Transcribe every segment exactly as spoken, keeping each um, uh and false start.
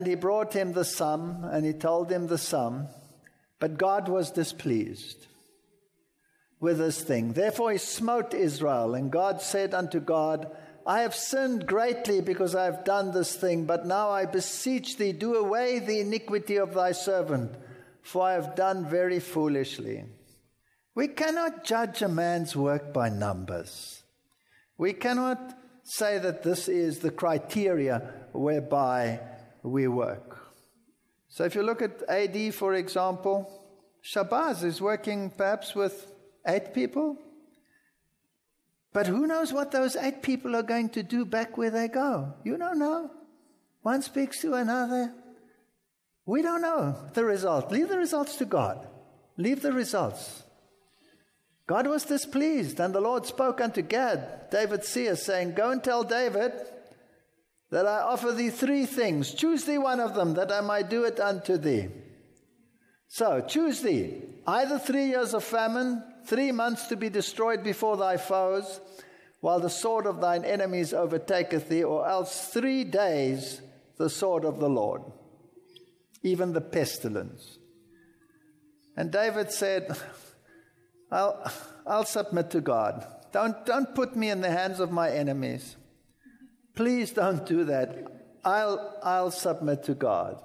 he brought him the sum, and he told him the sum, but God was displeased with this thing. Therefore he smote Israel, and God said unto God, I have sinned greatly because I have done this thing, but now I beseech thee, do away the iniquity of thy servant, for I have done very foolishly. We cannot judge a man's work by numbers. We cannot say that this is the criteria whereby we work. So if you look at A D, for example, Shabazz is working perhaps with eight people. But who knows what those eight people are going to do back where they go? You don't know. One speaks to another. We don't know the result. Leave the results to God. Leave the results. God was displeased, and the Lord spoke unto Gad, David's seer, saying, Go and tell David that I offer thee three things. Choose thee one of them, that I might do it unto thee. So, choose thee either three years of famine, three months to be destroyed before thy foes, while the sword of thine enemies overtaketh thee, or else three days the sword of the Lord, even the pestilence. And David said, I'll, I'll submit to God. Don't, don't put me in the hands of my enemies. Please don't do that. I'll, I'll submit to God.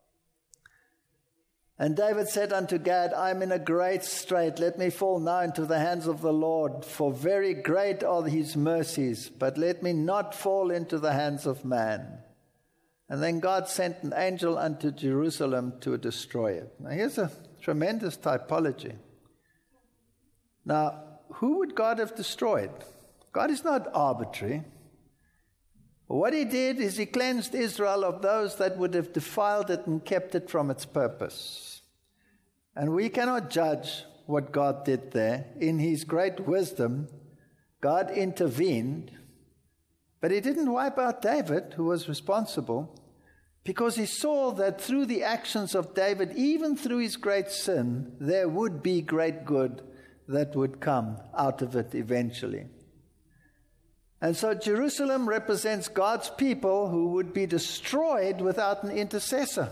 And David said unto Gad, I am in a great strait. Let me fall now into the hands of the Lord, for very great are his mercies, but let me not fall into the hands of man. And then God sent an angel unto Jerusalem to destroy it. Now here's a tremendous typology. Now, who would God have destroyed? God is not arbitrary. What he did is he cleansed Israel of those that would have defiled it and kept it from its purpose. And we cannot judge what God did there. In his great wisdom, God intervened, but he didn't wipe out David, who was responsible, because he saw that through the actions of David, even through his great sin, there would be great good that would come out of it eventually. And so Jerusalem represents God's people who would be destroyed without an intercessor.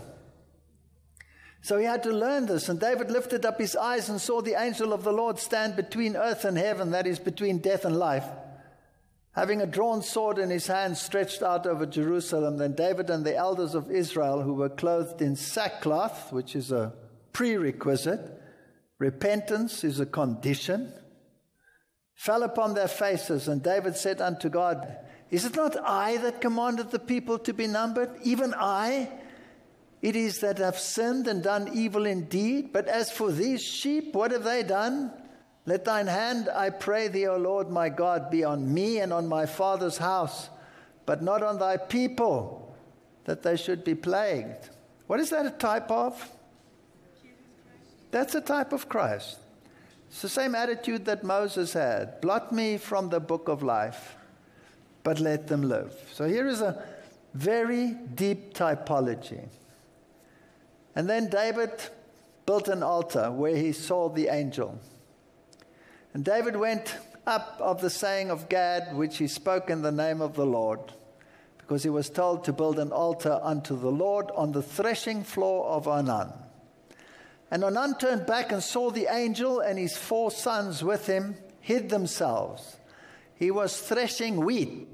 So he had to learn this. And David lifted up his eyes and saw the angel of the Lord stand between earth and heaven, that is, between death and life, having a drawn sword in his hand stretched out over Jerusalem. Then David and the elders of Israel, who were clothed in sackcloth, which is a prerequisite, repentance is a condition, fell upon their faces, and David said unto God, Is it not I that commanded the people to be numbered? Even I? It is that have sinned and done evil indeed. But as for these sheep, what have they done? Let thine hand, I pray thee, O Lord my God, be on me and on my father's house, but not on thy people, that they should be plagued. What is that a type of? That's a type of Christ. It's the same attitude that Moses had. Blot me from the book of life, but let them live. So here is a very deep typology. And then David built an altar where he saw the angel. And David went up of the saying of Gad, which he spoke in the name of the Lord, because he was told to build an altar unto the Lord on the threshing floor of Ornan. And Ornan turned back and saw the angel, and his four sons with him hid themselves. He was threshing wheat.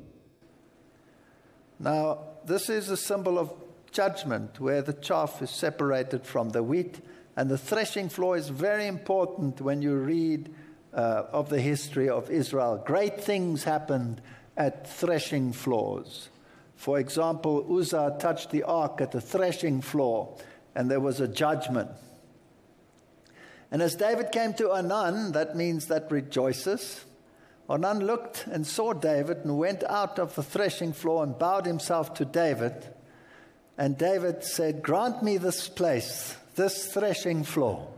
Now, this is a symbol of judgment, where the chaff is separated from the wheat. And the threshing floor is very important when you read uh, of the history of Israel. Great things happened at threshing floors. For example, Uzzah touched the ark at the threshing floor, and there was a judgment. And as David came to Ornan, that means that rejoices, Ornan looked and saw David and went out of the threshing floor and bowed himself to David. And David said, Grant me this place, this threshing floor.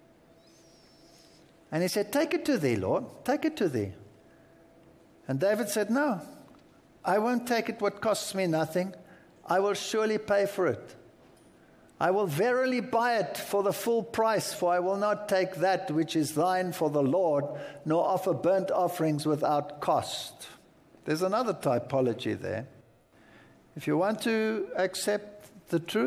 And he said, Take it to thee, Lord, take it to thee. And David said, No, I won't take it what costs me nothing. I will surely pay for it. I will verily buy it for the full price, for I will not take that which is thine for the Lord, nor offer burnt offerings without cost. There's another typology there. If you want to accept the truth.